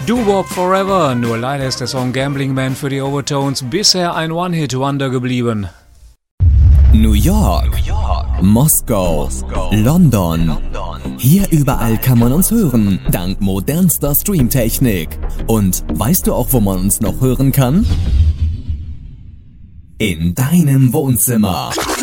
Doo-Wop Forever, nur leider ist der Song Gambling Man für die Overtones bisher ein One-Hit-Wonder geblieben. New York, Moskau, London. Hier überall kann man uns hören, dank modernster Streamtechnik. Und weißt du auch, wo man uns noch hören kann? In deinem Wohnzimmer.